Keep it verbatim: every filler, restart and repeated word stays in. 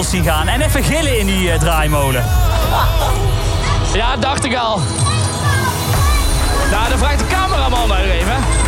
los zien gaan. En even gillen in die uh, draaimolen. Ja, dacht ik al. Nou, dan vraagt de cameraman maar even.